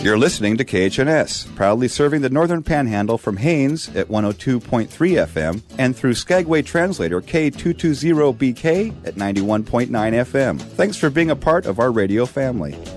You're listening to KHNS, proudly serving the Northern Panhandle from Haines at 102.3 FM and through Skagway Translator K220BK at 91.9 FM. Thanks for being a part of our radio family.